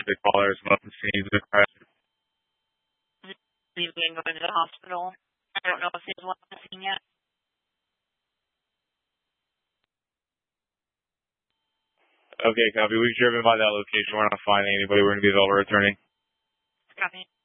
the caller as well to see the crash. He's being going to the hospital. I don't know if he's one missing yet. Okay, copy. We've driven by that location. We're not finding anybody. We're going to be available returning. Copy.